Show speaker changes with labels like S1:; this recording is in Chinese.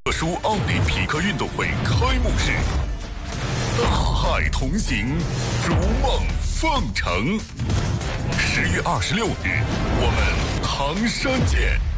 S1: 特殊奥林匹克运动会开幕式，大海同行，逐梦凤城。10月26日，我们唐山见。